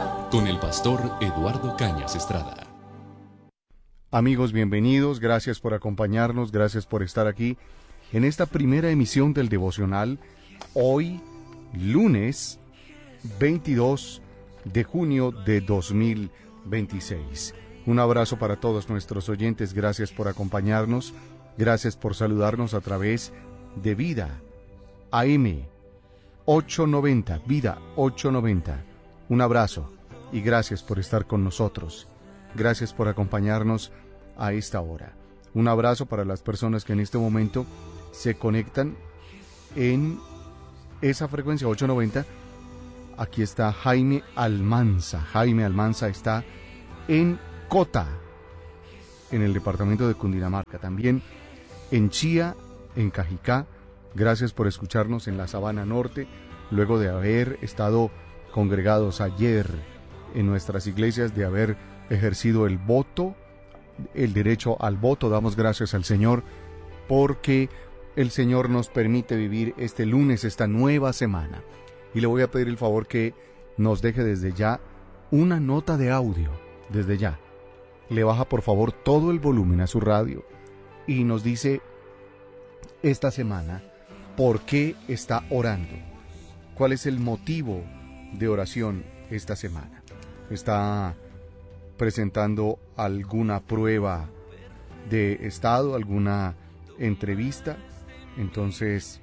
con el pastor Eduardo Cañas Estrada. Amigos, bienvenidos, gracias por acompañarnos, gracias por estar aquí en esta primera emisión del devocional, hoy lunes 22 de junio de 2026. Un abrazo para todos nuestros oyentes, gracias por acompañarnos, gracias por saludarnos a través de Vida AM 890, Vida 890. Un abrazo y gracias por estar con nosotros. Gracias por acompañarnos a esta hora. Un abrazo para las personas que en este momento se conectan en esa frecuencia 890. Aquí está Jaime Almanza. Jaime Almanza está en Cota, en el departamento de Cundinamarca. También en Chía, en Cajicá. Gracias por escucharnos en la Sabana Norte, luego de haber estado congregados ayer en nuestras iglesias, de haber ejercido el voto, el derecho al voto. Damos gracias al Señor porque el Señor nos permite vivir este lunes, esta nueva semana. Y le voy a pedir el favor que nos deje desde ya una nota de audio, desde ya. Le baja por favor todo el volumen a su radio y nos dice esta semana por qué está orando, cuál es el motivo de oración esta semana. Está presentando alguna prueba de estado, alguna entrevista, entonces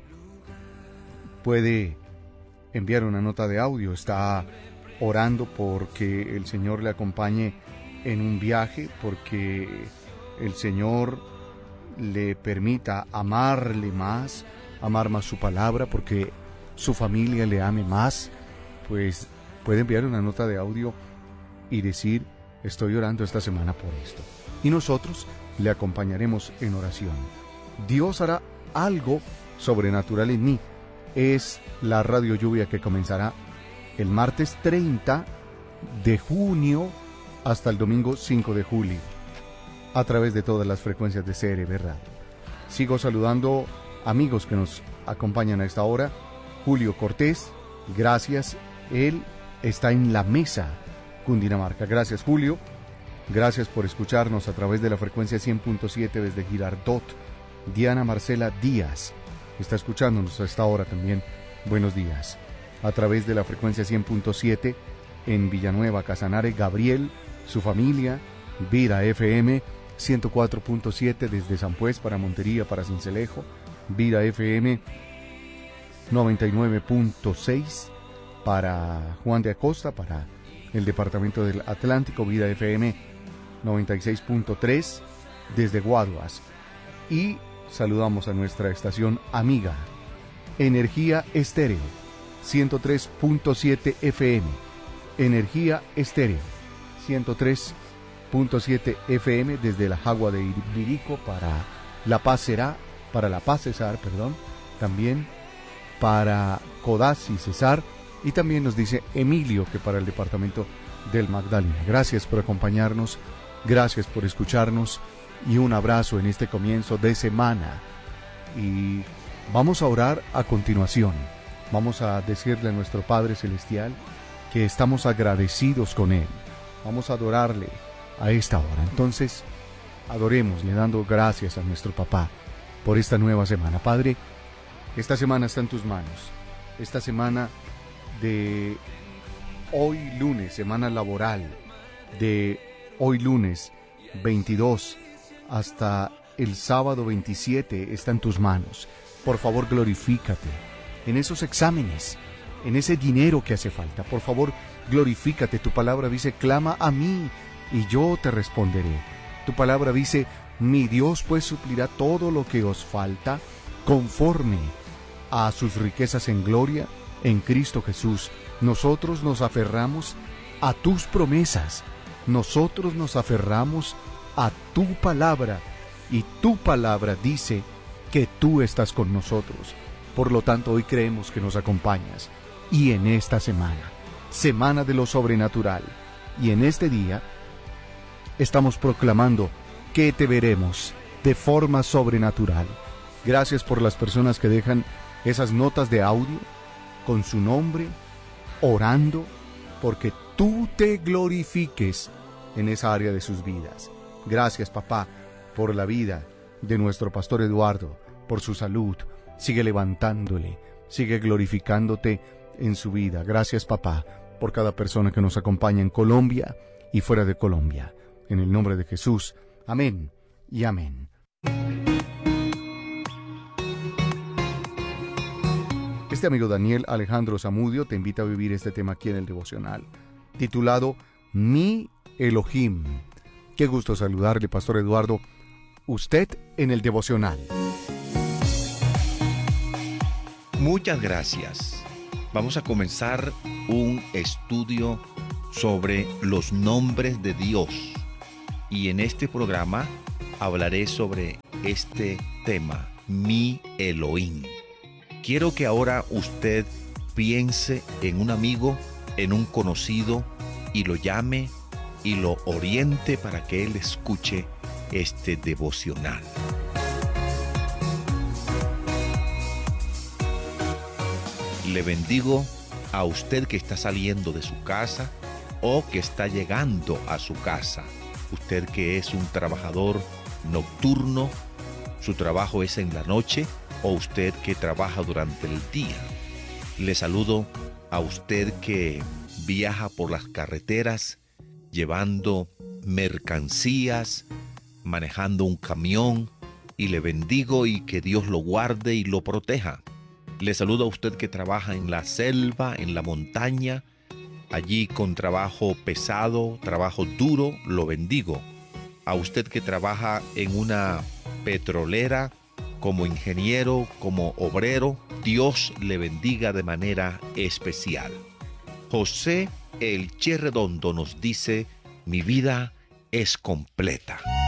puede enviar una nota de audio. Está orando porque el Señor le acompañe en un viaje, porque el Señor le permita amarle más, amar más su palabra, porque su familia le ame más. Pues puede enviar una nota de audio y decir: estoy orando esta semana por esto. Y nosotros le acompañaremos en oración. Dios hará algo sobrenatural en mí. Es la radio lluvia que comenzará el martes 30 de junio hasta el domingo 5 de julio, a través de todas las frecuencias de CRB Radio. Sigo saludando amigos que nos acompañan a esta hora. Julio Cortés, gracias. Él está en la mesa Cundinamarca. Gracias, Julio. Gracias por escucharnos a través de la frecuencia 100.7 desde Girardot. Diana Marcela Díaz está escuchándonos a esta hora también. Buenos días. A través de la frecuencia 100.7 en Villanueva, Casanare, Gabriel, su familia. Vida FM 104.7 desde San Pues para Montería, para Sincelejo. Vida FM 99.6 para Juan de Acosta, para el departamento del Atlántico. Vida FM 96.3 desde Guaduas. Y saludamos a nuestra estación amiga, Energía Estéreo 103.7 FM. Energía Estéreo 103.7 FM desde la Jagua de Ibirico para La Paz Cesar, también para Codazzi y Cesar, y también nos dice Emilio que para el departamento del Magdalena. Gracias por acompañarnos, gracias por escucharnos y un abrazo en este comienzo de semana. Y vamos a orar a continuación. Vamos a decirle a nuestro Padre Celestial que estamos agradecidos con Él. Vamos a adorarle a esta hora. Entonces, adorémosle dando gracias a nuestro Papá por esta nueva semana. Padre, esta semana está en tus manos. Esta semana de hoy lunes, semana laboral, de hoy lunes 22 hasta el sábado 27 está en tus manos. Por favor, glorifícate en esos exámenes, en ese dinero que hace falta. Por favor, glorifícate. Tu palabra dice: clama a mí y yo te responderé. Tu palabra dice: mi Dios pues suplirá todo lo que os falta conforme a sus riquezas en gloria en Cristo Jesús. Nosotros nos aferramos a tus promesas. Nosotros nos aferramos a tu palabra, y tu palabra dice que tú estás con nosotros. Por lo tanto, hoy creemos que nos acompañas. Y en esta semana de lo sobrenatural, y en este día, estamos proclamando que te veremos de forma sobrenatural. Gracias por las personas que dejan esas notas de audio con su nombre, orando, porque tú te glorifiques en esa área de sus vidas. Gracias, papá, por la vida de nuestro pastor Eduardo, por su salud. Sigue levantándole, sigue glorificándote en su vida. Gracias, papá, por cada persona que nos acompaña en Colombia y fuera de Colombia. En el nombre de Jesús. Amén y amén. Este amigo Daniel Alejandro Zamudio te invita a vivir este tema aquí en el devocional, titulado Mi Elohim. Qué gusto saludarle, Pastor Eduardo. Usted en el devocional. Muchas gracias. Vamos a comenzar un estudio sobre los nombres de Dios. Y en este programa hablaré sobre este tema, Mi Elohim. Quiero que ahora usted piense en un amigo, en un conocido, y lo llame y lo oriente para que él escuche este devocional. Le bendigo a usted que está saliendo de su casa o que está llegando a su casa. Usted que es un trabajador nocturno, su trabajo es en la noche, o usted que trabaja durante el día. Le saludo a usted que viaja por las carreteras llevando mercancías, manejando un camión, y le bendigo y que Dios lo guarde y lo proteja. Le saludo a usted que trabaja en la selva, en la montaña, allí con trabajo pesado, trabajo duro, lo bendigo. A usted que trabaja en una petrolera, como ingeniero, como obrero, Dios le bendiga de manera especial. José el Che Redondo nos dice, mi vida es completa.